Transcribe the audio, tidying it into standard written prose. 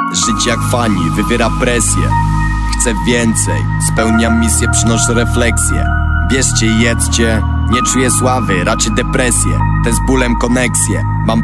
Żyć jak fani, wywiera presję. Chcę więcej, spełniam misję, przynoszę refleksję. Bierzcie i jedzcie, nie czuję sławy, raczej depresję. Te z bólem koneksję. Mam